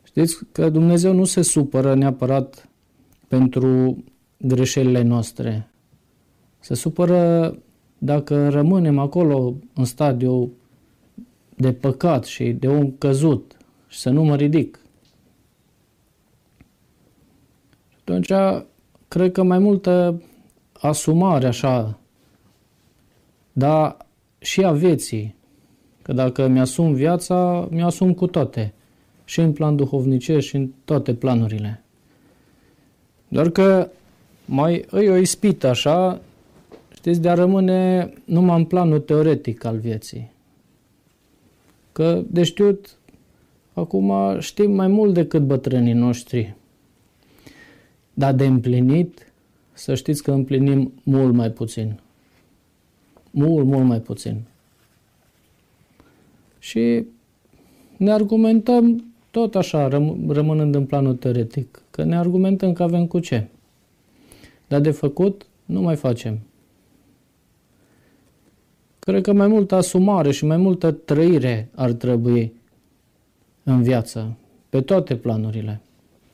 Știți că Dumnezeu nu se supără neapărat pentru greșelile noastre. Se supără dacă rămânem acolo în stadiu de păcat și de om căzut și să nu mă ridic. Atunci, cred că mai multă asumare așa, dar și a vieții. Că dacă mi-asum viața, mi-asum cu toate. Și în plan duhovnicesc și în toate planurile. Doar că mai e o ispită așa, știți, de a rămâne numai în planul teoretic al vieții. Că de știut, acum știm mai mult decât bătrânii noștri. Dar de împlinit, să știți că împlinim mult mai puțin. Mult mai puțin. Și ne argumentăm tot așa, rămânând în planul teoretic, că ne argumentăm că avem cu ce. Dar de făcut, nu mai facem. Cred că mai multă asumare și mai multă trăire ar trebui în viață, pe toate planurile.